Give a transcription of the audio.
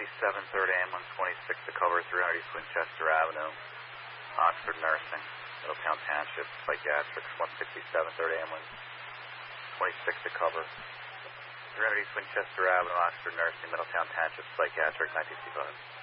third ambulance, 26 to cover, 300 East Winchester Avenue, Oxford Nursing, Middletown Township, Psychiatrics, 167 third ambulance, 26 to cover, 300 East Winchester Avenue, Oxford Nursing, Middletown Township, Psychiatric, 965.